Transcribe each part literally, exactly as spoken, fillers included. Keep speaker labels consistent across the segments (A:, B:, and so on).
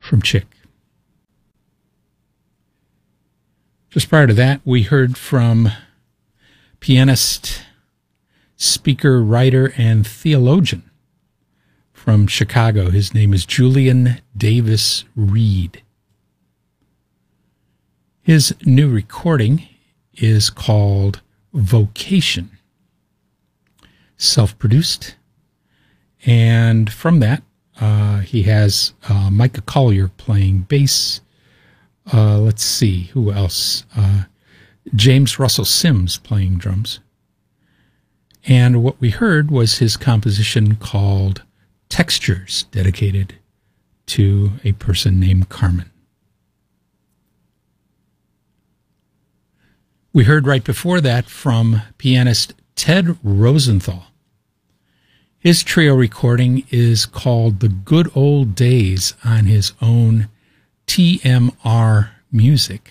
A: from Chick. Just prior to that, we heard from pianist, speaker, writer, and theologian from Chicago. His name is Julian Davis Reed. His new recording is called Vocation, self-produced. And from that, uh, he has uh, Micah Collier playing bass. Uh, let's see, who else? Uh, James Russell Sims playing drums. And what we heard was his composition called Textures, dedicated to a person named Carmen. We heard right before that from pianist Ted Rosenthal. His trio recording is called The Good Old Days on his own T M R Music,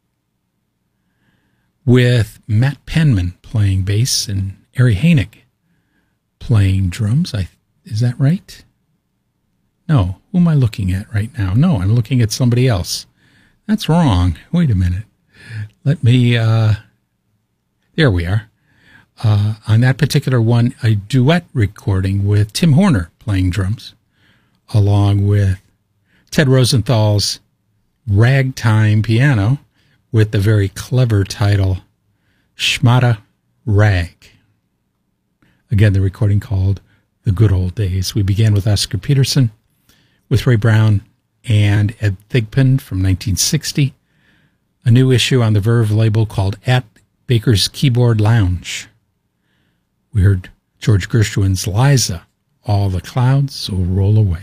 A: with Matt Penman playing bass and Ari Hanick playing drums. I, is that right? No. Who am I looking at right now? No, I'm looking at somebody else. That's wrong. Wait a minute. Let me, uh, there we are. Uh, on that particular one, a duet recording with Tim Horner playing drums, along with Ted Rosenthal's ragtime piano with the very clever title, Schmata Rag. Again, the recording called The Good Old Days. We began with Oscar Peterson, with Ray Brown and Ed Thigpen from nineteen sixty. A new issue on the Verve label called At Baker's Keyboard Lounge. We heard George Gershwin's Liza, All the Clouds Will Roll Away.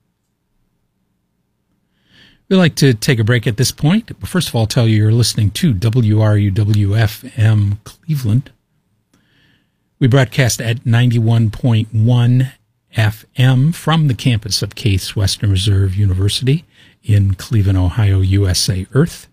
A: We'd like to take a break at this point, but first of all, tell you you're listening to W R U W F M Cleveland. We broadcast at ninety-one point one F M from the campus of Case Western Reserve University in Cleveland, Ohio, U S A, Earth.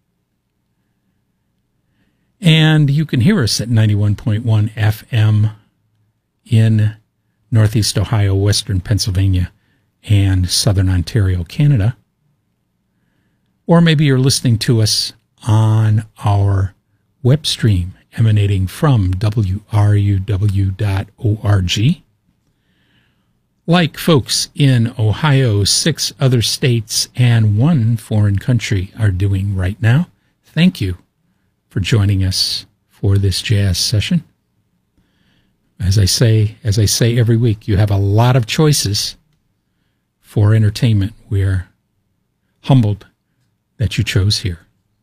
A: And you can hear us at ninety-one point one F M in Northeast Ohio, Western Pennsylvania, and Southern Ontario, Canada. Or maybe you're listening to us on our web stream emanating from W R U W dot org. Like folks in Ohio, six other states, and one foreign country are doing right now. Thank you for joining us for this jazz session. As I say, as I say every week, you have a lot of choices for entertainment. We are humbled that you chose here.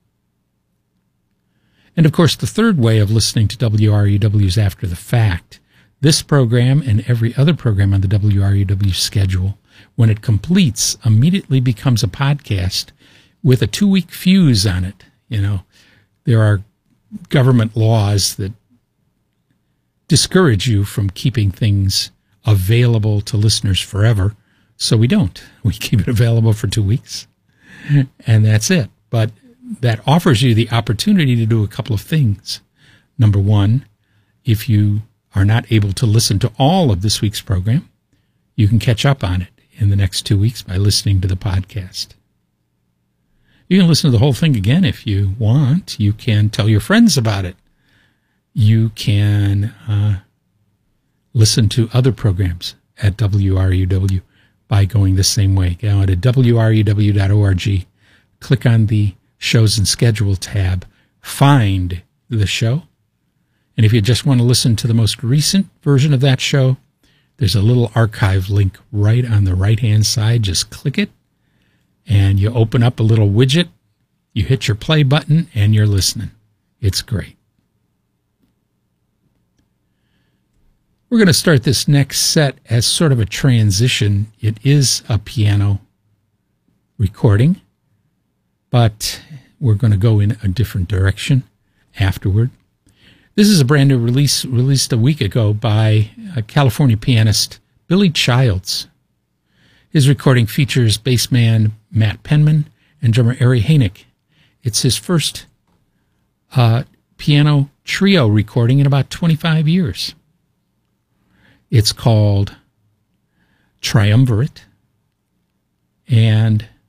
A: And of course, the third way of listening to W R U W is after the fact. This program and every other program on the W R U W schedule, when it completes, immediately becomes a podcast with a two-week fuse on it. You know, there are government laws that discourage you from keeping things available to listeners forever, so we don't. We keep it available for two weeks, and that's it. But that offers you the opportunity to do a couple of things. Number one, if you are not able to listen to all of this week's program, you can catch up on it in the next two weeks by listening to the podcast. You can listen to the whole thing again if you want. You can tell your friends about it. You can uh, listen to other programs at W R U W by going the same way. Go to W R U W dot org, click on the Shows and Schedule tab, find the show, and if you just want to listen to the most recent version of that show, there's a little archive link right on the right-hand side. Just click it, and you open up a little widget, you hit your play button, and you're listening. It's great. We're going to start this next set as sort of a transition. It is a piano recording, but we're going to go in a different direction afterward. This is a brand new release released a week ago by a California pianist, Billy Childs. His recording features bassman Matt Penman and drummer Ari Hanick. It's his first uh, piano trio recording in about twenty-five years. It's called Triumvirate, and